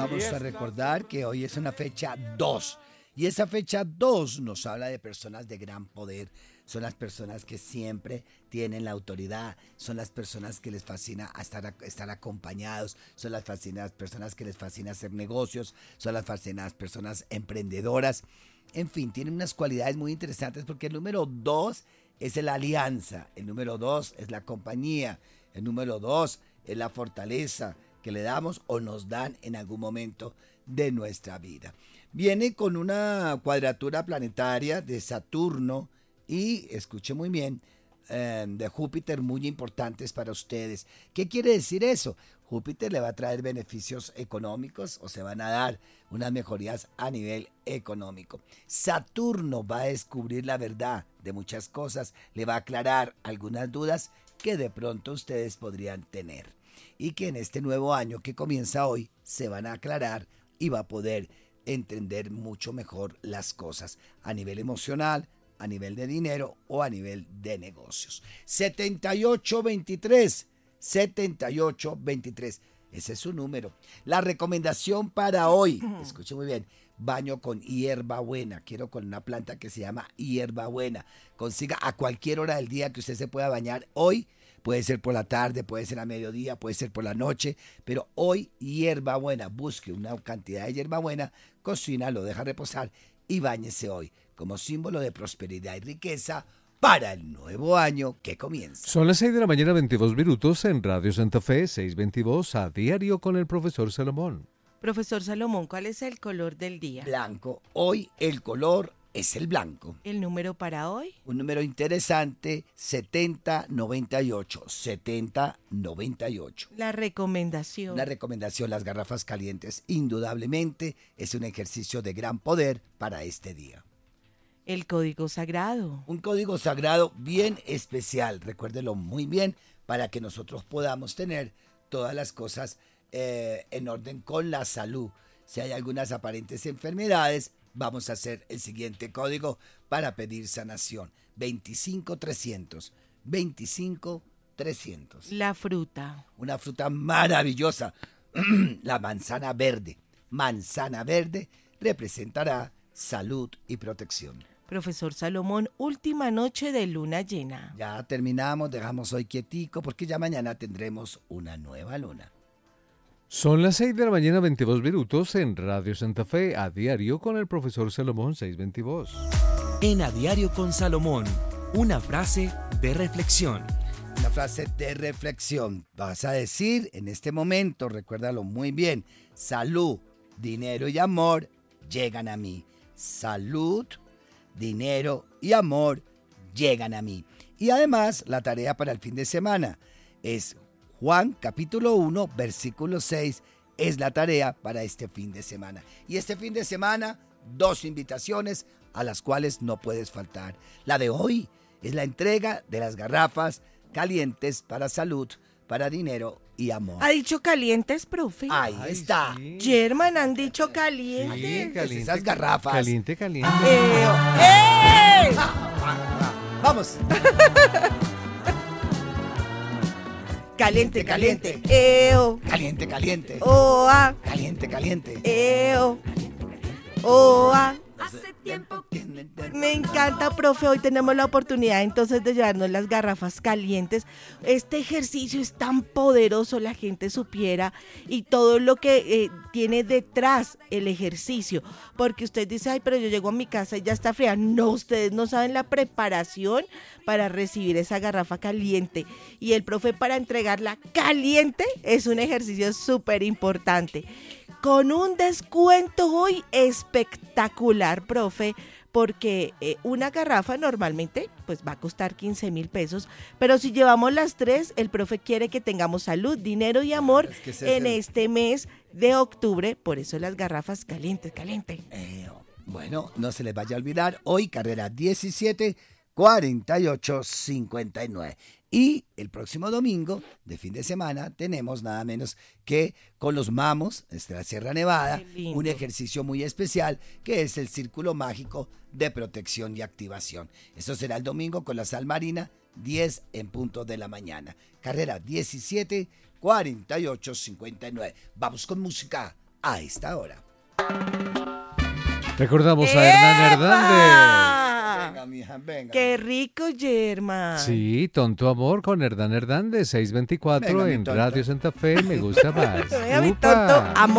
vamos a recordar que hoy es una fecha 2. Y esa fecha 2 nos habla de personas de gran poder. Son las personas que siempre tienen la autoridad. Son las personas que les fascina estar acompañados. Son las personas que les fascina hacer negocios. Son las fascinadas personas emprendedoras. En fin, tienen unas cualidades muy interesantes porque el número 2 es la alianza. El número 2 es la compañía. El número 2 es la fortaleza que le damos o nos dan en algún momento de nuestra vida. Viene con una cuadratura planetaria de Saturno y, escuche muy bien, de Júpiter muy importantes para ustedes. ¿Qué quiere decir eso? Júpiter le va a traer beneficios económicos o se van a dar unas mejorías a nivel económico. Saturno va a descubrir la verdad de muchas cosas, le va a aclarar algunas dudas que de pronto ustedes podrían tener y que en este nuevo año que comienza hoy se van a aclarar y va a poder entender mucho mejor las cosas a nivel emocional, a nivel de dinero o a nivel de negocios. 7823, 7823, ese es su número. La recomendación para hoy, escuche muy bien, baño con hierbabuena. Quiero con una planta que se llama hierbabuena. Consiga a cualquier hora del día que usted se pueda bañar hoy. Puede ser por la tarde, puede ser a mediodía, puede ser por la noche, pero hoy hierbabuena. Busque una cantidad de hierbabuena, cocina, lo deja reposar y báñese hoy como símbolo de prosperidad y riqueza para el nuevo año que comienza. Son las 6 de la mañana, 22 minutos en Radio Santa Fe, 622 a diario con el profesor Salomón. Profesor Salomón, ¿cuál es el color del día? Blanco. Hoy el color es el blanco. ¿El número para hoy? Un número interesante, 7098. 7098. La recomendación. Una recomendación, las garrafas calientes, indudablemente es un ejercicio de gran poder para este día. El código sagrado. Un código sagrado bien especial, recuérdelo muy bien, para que nosotros podamos tener todas las cosas en orden con la salud. Si hay algunas aparentes enfermedades, vamos a hacer el siguiente código para pedir sanación. 25300. 25300. La fruta. Una fruta maravillosa. La manzana verde. Manzana verde representará salud y protección. Profesor Salomón, última noche de luna llena. Ya terminamos, dejamos hoy quietico porque ya mañana tendremos una nueva luna. Son las 6 de la mañana, 22 minutos en Radio Santa Fe, a diario con el profesor Salomón, 622. En A Diario con Salomón, una frase de reflexión. Una frase de reflexión. Vas a decir en este momento, recuérdalo muy bien, salud, dinero y amor llegan a mí. Salud, dinero y amor llegan a mí. Y además, la tarea para el fin de semana es Juan capítulo 1, versículo 6, es la tarea para este fin de semana. Y este fin de semana, 2 invitaciones a las cuales no puedes faltar. La de hoy es la entrega de las garrafas calientes para salud, para dinero y amor. ¿Ha dicho calientes, profe? Ahí está. Sí. German, han dicho calientes. Sí, caliente, esas garrafas. Caliente, caliente. ¡Eh! Vamos. Caliente, caliente. Eo. Caliente, caliente. Oa. Caliente, caliente. Eo. Oa. Hace tiempo Me encanta, profe. Hoy tenemos la oportunidad entonces de llevarnos las garrafas calientes. Este ejercicio es tan poderoso, la gente supiera, y todo lo que tiene detrás el ejercicio. Porque usted dice, ay, pero yo llego a mi casa y ya está fría. No, ustedes no saben la preparación para recibir esa garrafa caliente. Y el profe, para entregarla caliente, es un ejercicio súper importante. Con un descuento hoy espectacular, profe, porque una garrafa normalmente pues va a costar 15,000 pesos, pero si llevamos las 3, el profe quiere que tengamos salud, dinero y amor en este mes de octubre, por eso las garrafas caliente. Bueno, no se les vaya a olvidar, hoy carrera 17 4859. Y el próximo domingo de fin de semana tenemos nada menos que con los mamos de la Sierra Nevada, un ejercicio muy especial que es el Círculo Mágico de Protección y Activación. Eso será el domingo con la sal marina, 10 en punto de la mañana. Carrera 17 4859. Vamos con música a esta hora. Recordamos a Hernán Hernández. Venga, mija, venga. ¡Qué rico, Yerma! Sí, Tonto Amor con Hernán Hernández, 6:24 Venga, mi en tonto. Radio Santa Fe, me gusta más. Venga, mi ¡Upa! tonto amor.